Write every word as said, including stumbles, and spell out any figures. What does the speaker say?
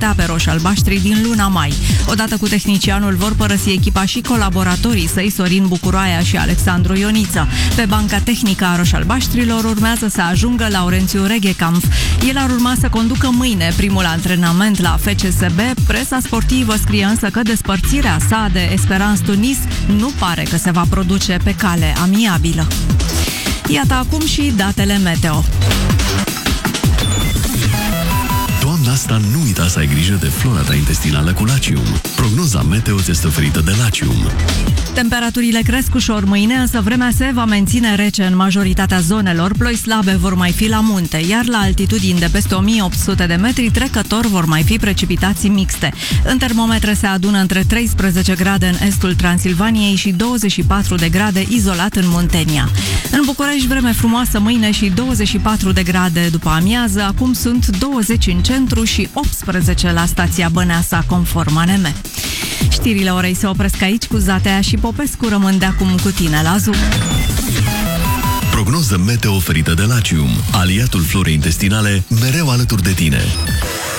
noaptea pe roșii-albaștri din luna mai. Odată cu tehnicianul vor părăsi echipa și colaboratorii săi, Sorin Bucuroaia și Alexandru Ioniță. Pe banca tehnică a roșii-albaștrilor urmează să ajungă Laurențiu Reghecampf. El ar urma să conducă mâine primul antrenament la F C S B. Presa sportivă scrie însă că despărțirea sa de Esperance Tunis nu pare că se va produce pe cale amiabilă. Iată acum și datele meteo. Toamna asta nu uita să ai grijă de flora ta intestinală cu Lacium. Prognoza meteo ți este oferită de Lacium. Temperaturile cresc ușor mâine, însă vremea se va menține rece în majoritatea zonelor. Ploi slabe vor mai fi la munte, iar la altitudini de peste o mie opt sute de metri trecător vor mai fi precipitații mixte. În termometre se adună între treisprezece grade în estul Transilvaniei și douăzeci și patru de grade izolat în Muntenia. În București vreme frumoasă mâine și douăzeci și patru de grade după amiază, acum sunt douăzeci în centru și optsprezece la stația Băneasa, conform A N M. Știrile orei se opresc aici, cu Zatea și Popescu rămân de acum cu tine la Zoom. Prognoză meteo oferită de Lacium, aliatul florei intestinale, mereu alături de tine.